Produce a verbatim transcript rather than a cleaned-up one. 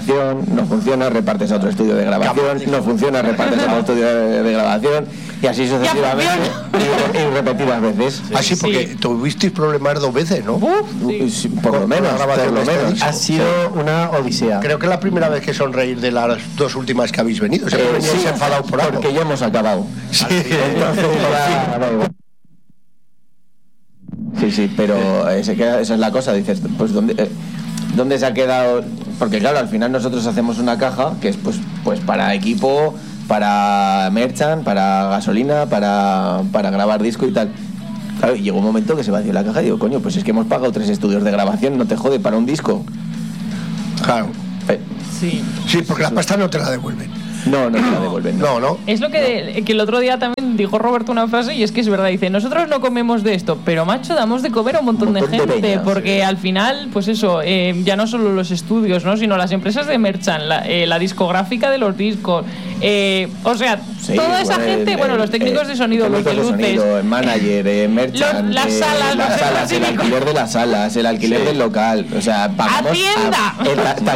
grabación, no funciona, repartes a otro estudio de grabación, no funciona, repartes a otro estudio de, de grabación, y así sucesivamente, y, y repetidas veces. Sí, Así porque sí. tuvisteis problemas dos veces, ¿no? Uh, sí. Por lo menos, por lo menos. Ha sido una odisea. Creo que es la primera vez que sonreír de las dos últimas que habéis venido. Se eh, sí, enfadado por algo. Porque ya hemos acabado. Sí, entonces ya... Sí, sí, pero eh, se queda, esa es la cosa, dices, pues ¿dónde, eh, ¿dónde se ha quedado? Porque claro, al final nosotros hacemos una caja que es pues, pues para equipo, para merchant, para gasolina, para, para grabar disco y tal. Claro, y llegó un momento que se vació la caja y digo, coño, pues es que hemos pagado tres estudios de grabación, no te jode, para un disco. Claro. Eh. Sí. Sí, porque la pasta no te la devuelven. No, no te la devuelven. No, no. Es lo que, no. que el otro día también dijo Roberto una frase, y es que es verdad, dice, nosotros no comemos de esto, pero macho, damos de comer a un montón, un montón de gente, de peñas, porque sí. Al final, pues eso, eh, ya no solo los estudios, ¿no? Sino las empresas de merchant, la, eh, la discográfica de los discos, eh, o sea, sí, toda esa bueno, gente, el, bueno, los técnicos eh, de sonido, los de luces, sonido, el manager, eh, merchant, los, las eh, salas, las los salas, el alquiler de las salas, el alquiler sí. del local, o sea, pagamos ¡Hacienda! A,